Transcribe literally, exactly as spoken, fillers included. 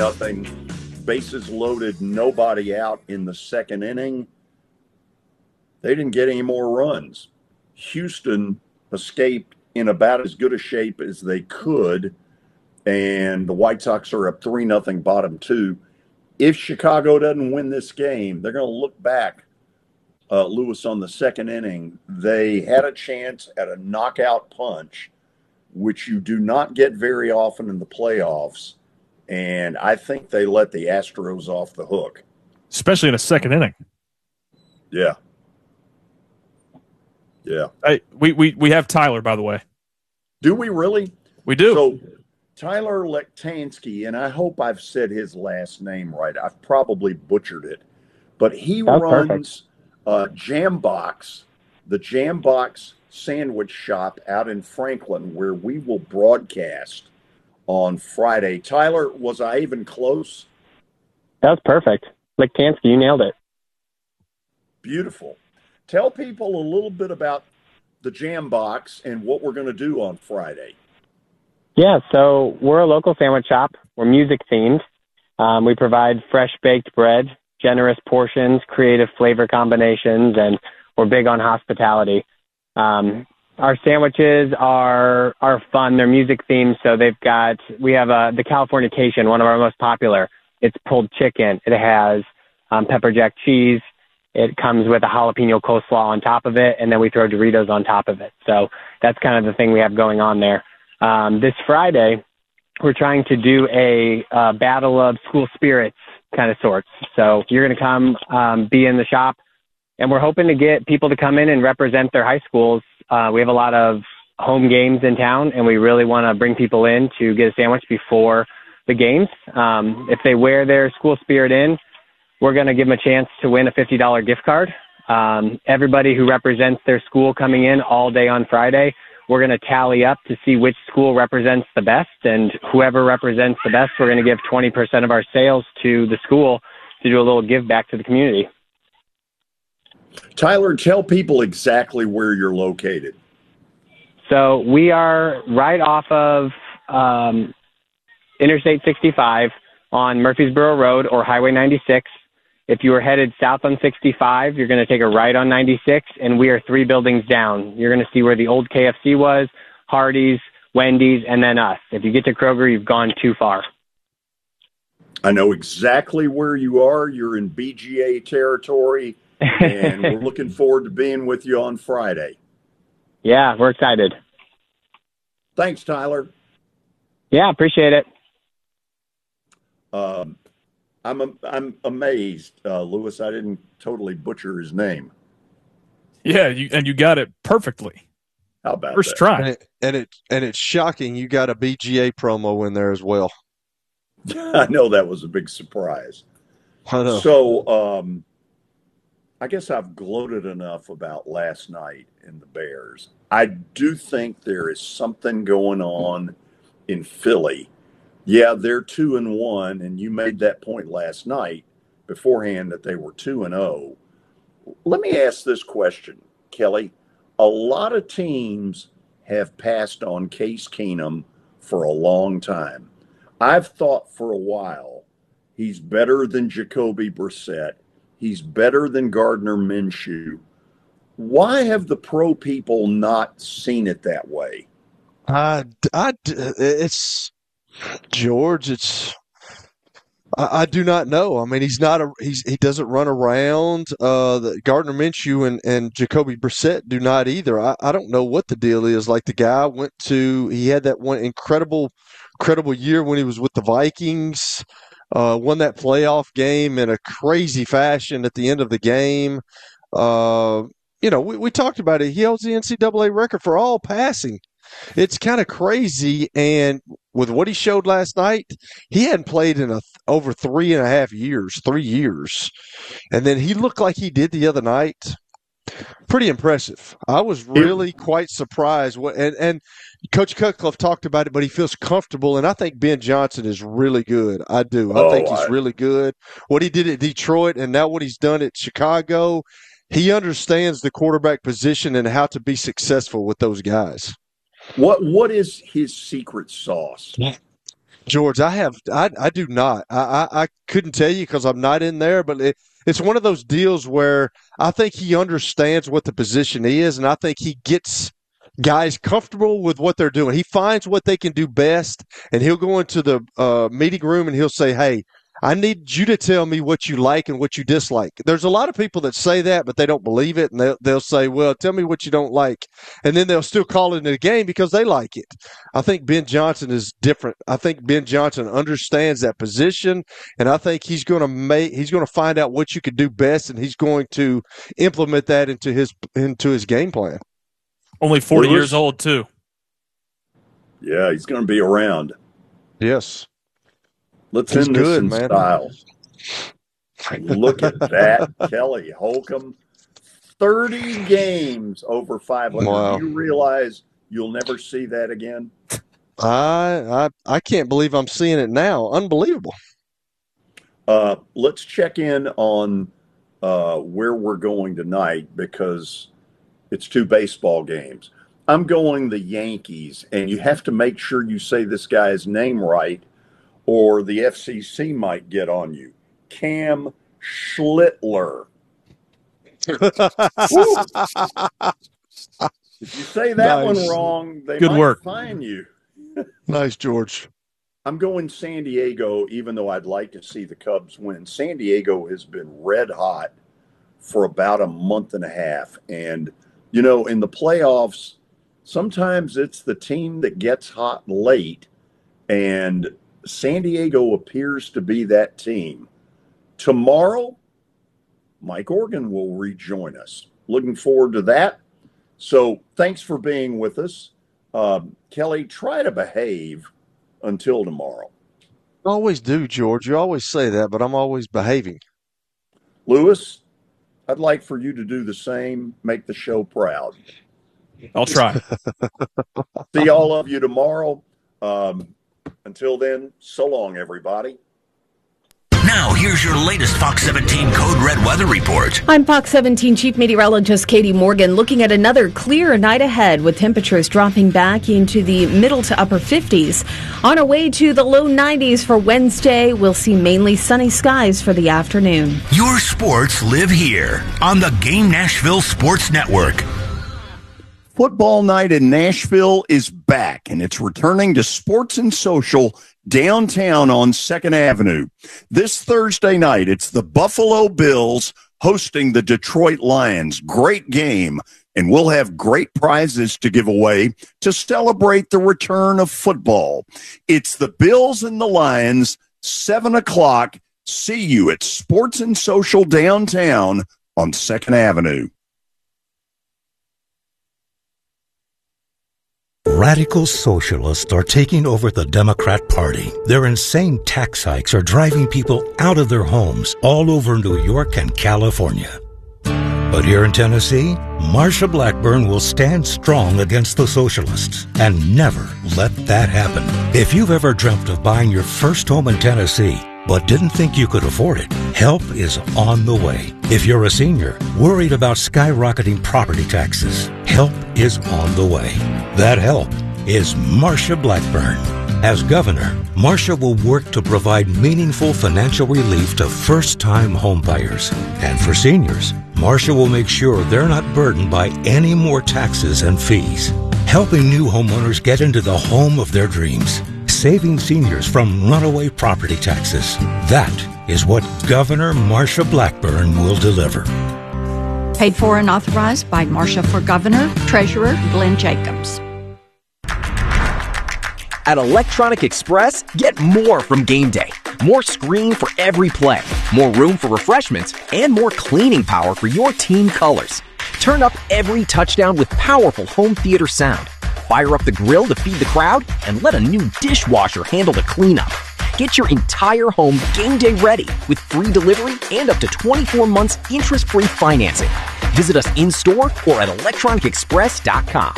nothing, bases loaded, nobody out in the second inning. They didn't get any more runs. Houston escaped in about as good a shape as they could, and the White Sox are up three nothing, bottom two. If Chicago doesn't win this game, they're going to look back, uh, Lewis, on the second inning. They had a chance at a knockout punch, which you do not get very often in the playoffs, and I think they let the Astros off the hook. Especially in a second inning. Yeah. Yeah. Hey, we, we, we have Tyler, by the way. Do we really? We do. So Tyler Lektansky, and I hope I've said his last name right. I've probably butchered it. But he That's runs uh, Jambox, the Jambox sandwich shop out in Franklin, where we will broadcast on Friday. Tyler, was I even close? That was perfect. Lektansky, you nailed it. Beautiful. Tell people a little bit about the Jambox and what we're going to do on Friday. Yeah, so we're a local sandwich shop. We're music themed. Um, we provide fresh baked bread, generous portions, creative flavor combinations, and we're big on hospitality. Um, our sandwiches are are fun. They're music themed, so they've got we have uh, the Californication, one of our most popular. It's pulled chicken. It has um, pepper jack cheese. It comes with a jalapeno coleslaw on top of it, and then we throw Doritos on top of it. So that's kind of the thing we have going on there. Um, this Friday, we're trying to do a uh, battle of school spirits kind of sorts. So you're going to come um, be in the shop, and we're hoping to get people to come in and represent their high schools. Uh, we have a lot of home games in town, and we really want to bring people in to get a sandwich before the games. Um, if they wear their school spirit in, we're going to give them a chance to win a fifty dollars gift card. Um, everybody who represents their school coming in all day on Friday, we're going to tally up to see which school represents the best, and whoever represents the best, we're going to give twenty percent of our sales to the school to do a little give back to the community. Tyler, tell people exactly where you're located. So we are right off of um, Interstate sixty-five on Murfreesboro Road or Highway ninety-six. If you are headed south on sixty-five, you're going to take a right on ninety-six, and we are three buildings down. You're going to see where the old K F C was, Hardee's, Wendy's, and then us. If you get to Kroger, you've gone too far. I know exactly where you are. You're in B G A territory, and we're looking forward to being with you on Friday. Yeah, we're excited. Thanks, Tyler. Yeah, appreciate it. Um, I'm I'm amazed, uh, Lewis. I didn't totally butcher his name. Yeah, you and you got it perfectly. How about First that? try. And it, and it and it's shocking you got a B G A promo in there as well. I know that was a big surprise. I know. So um, I guess I've gloated enough about last night in the Bears. I do think there is something going on in Philly. Yeah, they're two and one, and you made that point last night beforehand that they were two and zero. Let me ask this question, Kelly. A lot of teams have passed on Case Keenum for a long time. I've thought for a while he's better than Jacoby Brissett. He's better than Gardner Minshew. Why have the pro people not seen it that way? I, I, it's George. It's I, I do not know. I mean, he's not a he's he doesn't run around. Uh, the Gardner Minshew and, and Jacoby Brissett do not either. I, I don't know what the deal is. Like the guy went to he had that one incredible, incredible year when he was with the Vikings. Uh, won that playoff game in a crazy fashion at the end of the game. Uh, you know, we, we talked about it. He holds the N C double A record for all passing. It's kind of crazy, and with what he showed last night, he hadn't played in a, over three and a half years, three years. And then he looked like he did the other night. Pretty impressive. I was really quite surprised. What, and, and Coach Cutcliffe talked about it, but he feels comfortable, and I think Ben Johnson is really good. I do. I oh, think he's I... really good. What he did at Detroit and now what he's done at Chicago, he understands the quarterback position and how to be successful with those guys. What What is his secret sauce? George, I have, I, I do not. I, I, I couldn't tell you because I'm not in there, but it, it's one of those deals where I think he understands what the position is, and I think he gets guys comfortable with what they're doing. He finds what they can do best, and he'll go into the uh, meeting room and he'll say, hey, I need you to tell me what you like and what you dislike. There's a lot of people that say that, but they don't believe it, and they'll, they'll say, well, tell me what you don't like, and then they'll still call it a game because they like it. I think Ben Johnson is different. I think Ben Johnson understands that position, and I think he's going to make he's going to find out what you can do best, and he's going to implement that into his into his game plan. Only forty Lewis? years old, too. Yeah, he's going to be around. Yes. Let's He's end this good, in man. style. Look at that, Kelly Holcomb. thirty games over five hundred. Wow. Do you realize you'll never see that again? I I I can't believe I'm seeing it now. Unbelievable. Uh, let's check in on uh, where we're going tonight because it's two baseball games. I'm going the Yankees, and you have to make sure you say this guy's name right, or the F C C might get on you. Cam Schlittler. If you say that Nice. one wrong, they Good might work. fine you. Nice, George. I'm going San Diego, even though I'd like to see the Cubs win. San Diego has been red hot for about a month and a half. And, you know, in the playoffs, sometimes it's the team that gets hot late, and San Diego appears to be that team. Tomorrow, Mike Organ will rejoin us. Looking forward to that. So thanks for being with us. Um, Kelly, try to behave until tomorrow. I always do, George. You always say that, but I'm always behaving. Lewis, I'd like for you to do the same. Make the show proud. I'll try. See all of you tomorrow. Um, until then, so long, everybody. Now, here's your latest Fox seventeen Code Red weather report. I'm Fox seventeen Chief Meteorologist Katie Morgan looking at another clear night ahead with temperatures dropping back into the middle to upper fifties. On our way to the low nineties for Wednesday, we'll see mainly sunny skies for the afternoon. Your sports live here on the Game Nashville Sports Network. Football night in Nashville is back, and it's returning to Sports and Social downtown on second Avenue. This Thursday night, it's the Buffalo Bills hosting the Detroit Lions. Great game, and we'll have great prizes to give away to celebrate the return of football. It's the Bills and the Lions, seven o'clock. See you at Sports and Social downtown on second Avenue. Radical socialists are taking over the Democrat Party. Their insane tax hikes are driving people out of their homes all over New York and California. But here in Tennessee, Marsha Blackburn will stand strong against the socialists and never let that happen. If you've ever dreamt of buying your first home in Tennessee, but didn't think you could afford it, help is on the way. If you're a senior worried about skyrocketing property taxes, help is on the way. That help is Marsha Blackburn. As governor, Marsha will work to provide meaningful financial relief to first-time homebuyers. And for seniors, Marsha will make sure they're not burdened by any more taxes and fees, helping new homeowners get into the home of their dreams, saving seniors from runaway property taxes. That is what Governor Marsha Blackburn will deliver. Paid for and authorized by Marsha for Governor, Treasurer Glenn Jacobs. At Electronic Express, get more from game day. More screen for every play, more room for refreshments, and more cleaning power for your team colors. Turn up every touchdown with powerful home theater sound. Fire up the grill to feed the crowd, and let a new dishwasher handle the cleanup. Get your entire home game day ready with free delivery and up to twenty-four months interest-free financing. Visit us in-store or at electronic express dot com.